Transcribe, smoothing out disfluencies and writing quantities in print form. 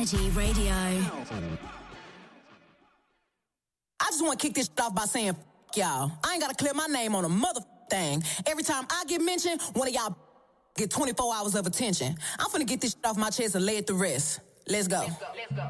Energy Radio. I just want to kick this shit off by saying, y'all. I ain't got to clear my name on a mother thing. Every time I get mentioned, one of y'all get 24 hours of attention. I'm finna get this shit off my chest and lay it to rest. Let's go.